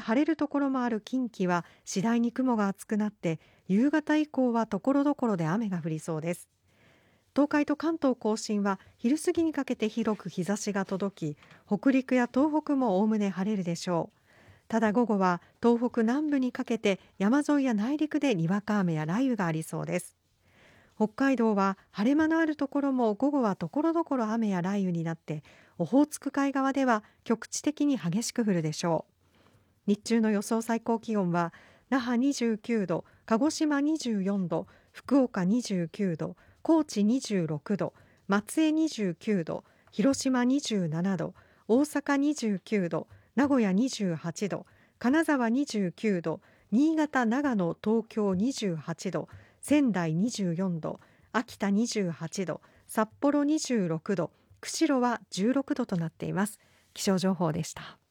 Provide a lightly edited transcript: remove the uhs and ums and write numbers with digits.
晴れるところもある近畿は次第に雲が厚くなって、夕方以降はところどころで雨が降りそうです。東海と関東甲信は昼過ぎにかけて広く日差しが届き、北陸や東北もおおむね晴れるでしょう。ただ午後は東北南部にかけて山沿いや内陸でにわか雨や雷雨がありそうです。北海道は晴れ間のあるところも午後はところどころ雨や雷雨になって、オホーツク海側では局地的に激しく降るでしょう。日中の予想最高気温は那覇29度、鹿児島24度、福岡29度、高知26度、松江29度、広島27度、大阪29度、名古屋28度、金沢29度、新潟、長野、東京28度、仙台24度、秋田28度、札幌26度、釧路は16度となっています。気象情報でした。